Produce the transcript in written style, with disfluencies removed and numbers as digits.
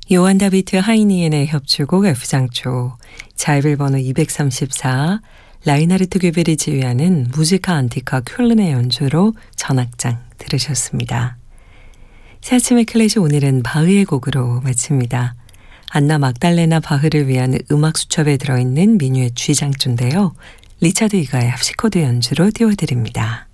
요한 다비트 하이니엔의 협주곡 F장조, 자이빌 번호 234, 라이나르트 괴벨이 지휘하는 무지카 안티카 쾰른의 연주로 전악장 들으셨습니다. 새 아침의 클래식 오늘은 바흐의 곡으로 마칩니다. 안나 막달레나 바흐를 위한 음악 수첩에 들어있는 민요의 G장조인데요. 리차드 이가의 합시코드 연주로 띄워드립니다.